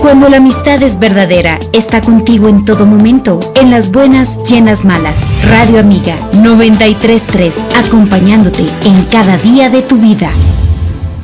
Cuando la amistad es verdadera, está contigo en todo momento, en las buenas y en las malas. Radio Amiga 93.3, acompañándote en cada día de tu vida.